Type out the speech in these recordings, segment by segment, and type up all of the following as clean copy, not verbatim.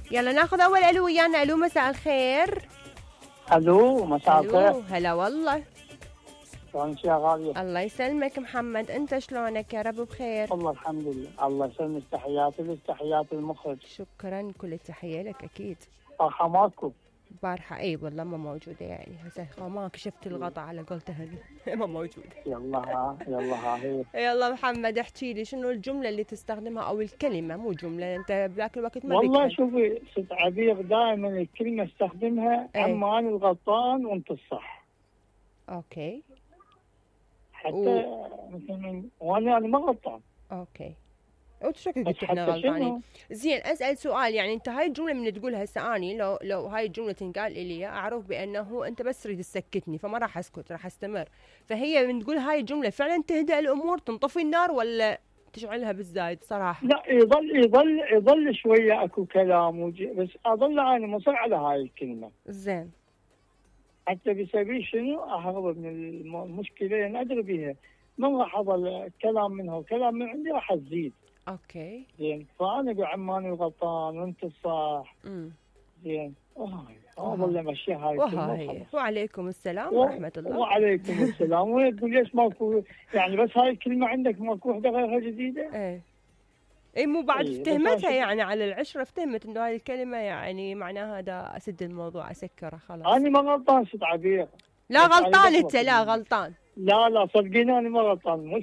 يلا ناخذ اول الو ويانا. الو مساء الخير. الو مساء الو الخير. هلا والله. شلونك يا غالية؟ الله يسلمك محمد، انت شلونك؟ يا رب بخير. والله الحمد لله. الله يسلمك. تحياتي لك، تحياتي المخرج. شكرا، كل التحيه لك. اكيد صحة ماكو؟ بارحه اي والله ما موجوده، يعني هسه ما كشفت الغطا على قولتها ما موجوده. يلا ها يلا ها هي. يلا محمد احكي لي شنو الجمله اللي تستخدمها او الكلمه، مو جمله انت بذاك الوقت ما والله بكها. شوفي ست عبير، دائما الكلمة استخدمها ايه. عما انا الغلطان وانت الصح. اوكي. حتى مثلا وانا ما غلطان. اوكي. وانت شو بس قلت احنا حتى غلطانين؟ شنو؟ زين اسال سؤال، يعني انت هاي الجمله من تقولها هسه اني لو هاي الجمله تنقال لي اعرف بانه انت بس تريد تسكتني، فما راح اسكت، راح استمر. فهي من تقول هاي الجمله فعلا تهدأ الامور، تنطفي النار، ولا تشعلها بالزايد صراحه؟ لا، يظل شوية اكو كلام بس اظل انا مصر على هاي الكلمة. زين. حتى بسبيل شنو اهرب من المشكلة اللي ادري بيها. من راح اظل كلام منها وكلام من عندي راح تزيد. اوكي. زين، فانا اقول عماني الغلطان وانت الصح. زين، اظل امشي هاي الكلمه وهاي. وعليكم السلام و... ورحمه الله. وعليكم السلام. وتقول ليش ماكو، يعني بس هاي الكلمه عندك ماكو وحده غيرها جديده؟ ايه. اي مو بعد إيه، افتهمتها يعني على العشره، افتهمت انه هاي الكلمه يعني معناها دا اسد الموضوع اسكره خلاص. انا ما غلطان ست عبير. لا غلطان انت، لا غلطان. لا صدقيني انا ما غلطان.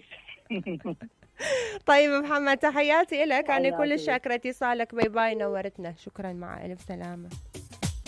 طيب محمد تحياتي لك، انا كل شاكره اتصالك. باي باي، نورتنا، شكرا، مع الف سلامه.